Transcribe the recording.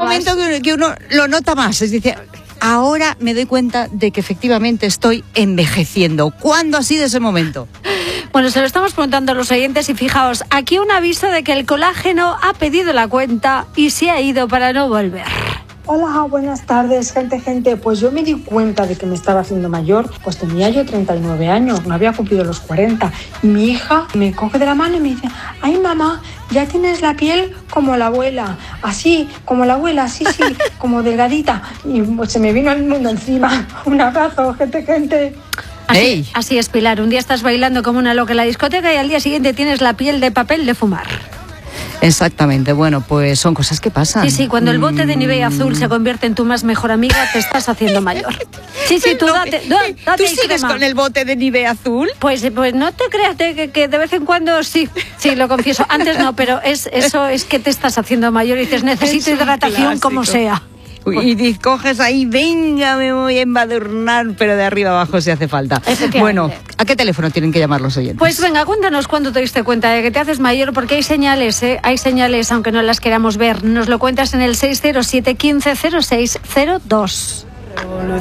momento que uno lo nota más. Es decir, ahora me doy cuenta de que efectivamente estoy envejeciendo. ¿Cuándo ha sido ese momento? Bueno, se lo estamos preguntando a los oyentes y fijaos, aquí un aviso de que el colágeno ha pedido la cuenta y se ha ido para no volver. Hola, buenas tardes, gente. Pues yo me di cuenta de que me estaba haciendo mayor, pues tenía yo 39 años, no había cumplido los 40. Y mi hija me coge de la mano y me dice, ay mamá, ya tienes la piel como la abuela, así, como la abuela, sí, como delgadita. Y pues se me vino el mundo encima. Un abrazo, gente. Así es, Pilar, un día estás bailando como una loca en la discoteca y al día siguiente tienes la piel de papel de fumar. Exactamente, bueno, pues son cosas que pasan. Sí, cuando el bote de Nivea azul se convierte en tu más mejor amiga, te estás haciendo mayor. Sí, tú date ¿Tú sigues con el bote de Nivea azul? Pues no te creas que de vez en cuando sí, lo confieso. Antes no, pero eso es que te estás haciendo mayor y dices, necesito hidratación como sea. Y coges ahí, venga, me voy a embadurnar, pero de arriba abajo si hace falta. Bueno, ¿a qué teléfono tienen que llamar los oyentes? Pues venga, cuéntanos cuándo te diste cuenta de que te haces mayor, porque hay señales, aunque no las queramos ver. Nos lo cuentas en el 607 15 06 02.